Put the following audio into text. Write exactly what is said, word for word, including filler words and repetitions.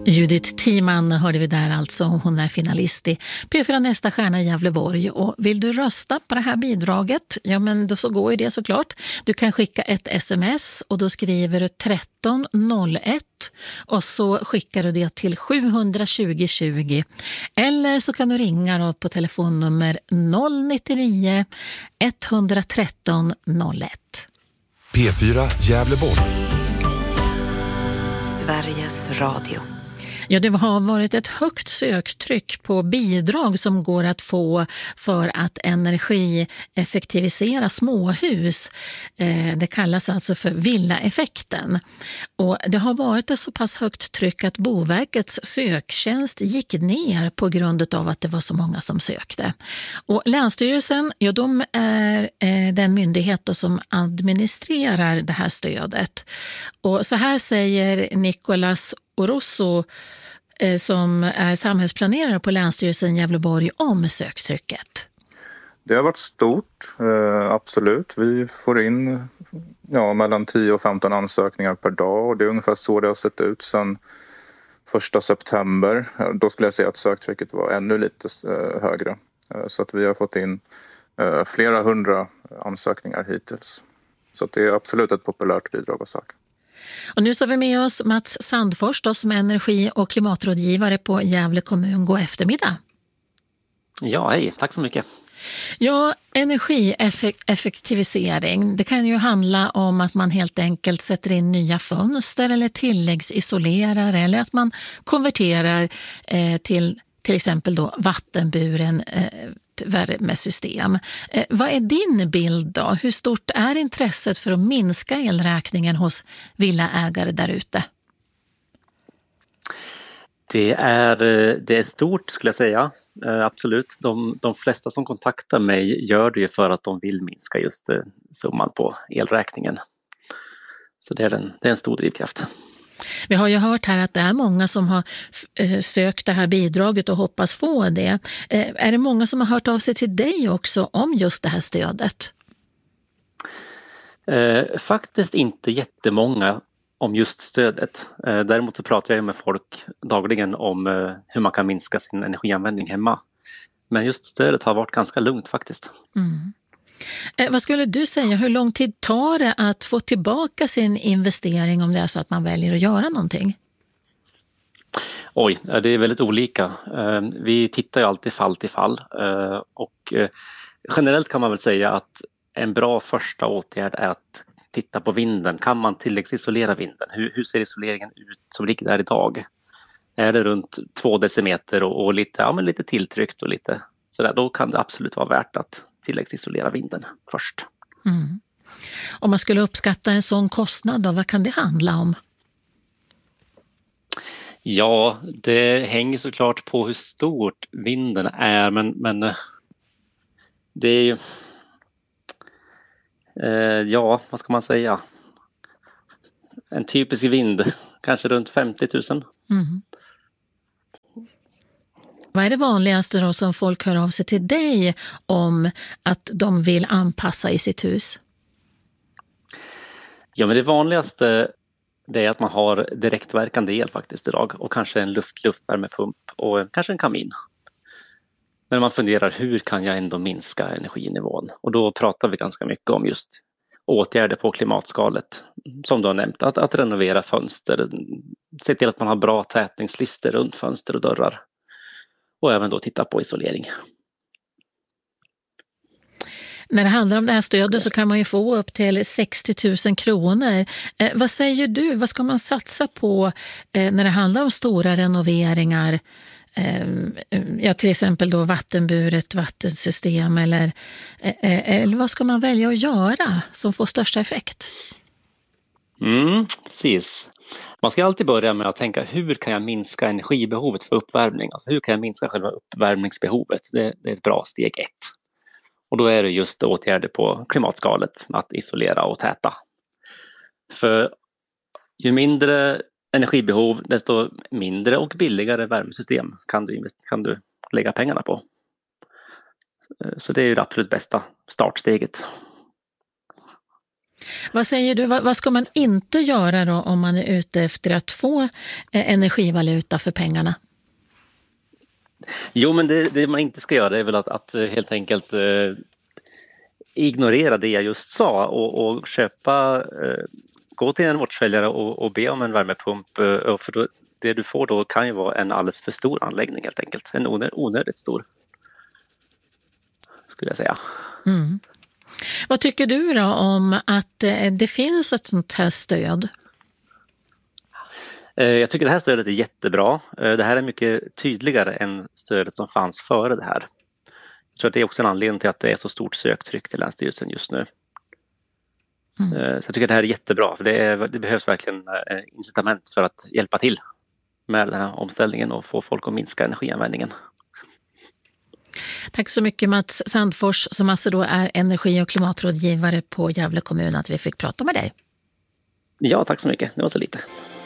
Judith Thiemann hörde vi där alltså, hon är finalist i P fyra Nästa stjärna i Gävleborg. Och vill du rösta på det här bidraget, ja men då så går ju det såklart. Du kan skicka ett sms och då skriver du tretton noll ett och så skickar du det till sju tjugo tjugo. Eller så kan du ringa då på telefonnummer noll nio nio ett ett tre noll ett. P fyra Gävleborg. Sveriges Radio. Ja, det har varit ett högt söktryck på bidrag som går att få för att energieffektivisera småhus. Det kallas alltså för villaeffekten. Och det har varit ett så pass högt tryck att Boverkets söktjänst gick ner på grund av att det var så många som sökte. Och Länsstyrelsen, ja, de är den myndighet då som administrerar det här stödet. Och så här säger Nicolas Orosso som är samhällsplanerare på Länsstyrelsen Gävleborg om söktrycket. Det har varit stort, eh, absolut. Vi får in ja, mellan tio och femton ansökningar per dag och det är ungefär så det har sett ut sedan första september. Då skulle jag säga att söktrycket var ännu lite eh, högre. Eh, så att vi har fått in eh, flera hundra ansökningar hittills. Så att det är absolut ett populärt bidrag och sak. Och nu så har vi med oss Mats Sandfors då, som är energi- och klimatrådgivare på Gävle kommun. God eftermiddag. Ja, hej. Tack så mycket. Ja, energieffektivisering. Det kan ju handla om att man helt enkelt sätter in nya fönster eller tilläggsisolerar eller att man konverterar eh, till till exempel då vattenburen eh, värmesystem. Eh, vad är din bild då? Hur stort är intresset för att minska elräkningen hos villaägare där ute? Det är, det är stort skulle jag säga, eh, absolut. De, de flesta som kontaktar mig gör det ju för att de vill minska just eh, summan på elräkningen. Så det är, en, det är en stor drivkraft. Vi har ju hört här att det är många som har sökt det här bidraget och hoppas få det. Är det många som har hört av sig till dig också om just det här stödet? Eh, faktiskt inte jättemånga om just stödet. Eh, däremot så pratar jag med folk dagligen om eh, hur man kan minska sin energianvändning hemma. Men just stödet har varit ganska lugnt faktiskt. Mm. Eh, vad skulle du säga, hur lång tid tar det att få tillbaka sin investering om det är så att man väljer att göra någonting? Oj, det är väldigt olika. Vi tittar ju alltid fall till fall och generellt kan man väl säga att en bra första åtgärd är att titta på vinden. Kan man tilläggsisolera vinden? Hur, hur ser isoleringen ut som ligger där idag? Är det runt två decimeter och, och lite, ja, men lite tilltryckt och lite sådär, då kan det absolut vara värt att tilläggsisolera vinden först. Mm. Om man skulle uppskatta en sån kostnad då, vad kan det handla om? Ja, det hänger såklart på hur stort vinden är, men, men det är ju, eh, ja, vad ska man säga? En typisk vind, kanske runt femtio tusen. Mm. Vad är det vanligaste då som folk hör av sig till dig om att de vill anpassa i sitt hus? Ja, men det vanligaste det är att man har direktverkande el faktiskt idag och kanske en luft, luftvärmepump och kanske en kamin. Men man funderar, hur kan jag ändå minska energinivån? Och då pratar vi ganska mycket om just åtgärder på klimatskalet, som du har nämnt, att, att renovera fönster, se till att man har bra tätningslister runt fönster och dörrar. Och även då titta på isolering. När det handlar om det här stödet så kan man ju få upp till sextio tusen kronor. Eh, vad säger du? Vad ska man satsa på eh, när det handlar om stora renoveringar? Eh, ja, till exempel då vattenburet vattensystem eller, eh, eller vad ska man välja att göra som får största effekt? Mm, precis. Man ska alltid börja med att tänka, hur kan jag minska energibehovet för uppvärmning? Alltså hur kan jag minska själva uppvärmningsbehovet? Det, det är ett bra steg ett. Och då är det just åtgärder på klimatskalet, att isolera och täta. För ju mindre energibehov, desto mindre och billigare värmesystem kan du, kan du lägga pengarna på. Så det är ju det absolut bästa startsteget. Vad säger du, vad, vad ska man inte göra då om man är ute efter att få eh, energivaluta för pengarna? Jo, men det, det man inte ska göra är väl att, att helt enkelt eh, ignorera det jag just sa och, och köpa, eh, gå till en återförsäljare och, och be om en värmepump. Eh, för då, det du får då kan ju vara en alldeles för stor anläggning helt enkelt. En onö, onödigt stor, skulle jag säga. Mm. Vad tycker du då om att eh, det finns ett sånt här stöd? Jag tycker det här stödet är jättebra. Det här är mycket tydligare än stödet som fanns före det här. Jag tror att det är också en anledning till att det är så stort söktryck till Länsstyrelsen just nu. Mm. Så jag tycker att det här är jättebra, för det, är, det behövs verkligen incitament för att hjälpa till med den här omställningen och få folk att minska energianvändningen. Tack så mycket Mats Sandfors, som alltså då är energi- och klimatrådgivare på Gävle kommun, att vi fick prata med dig. Ja, tack så mycket. Det var så lite.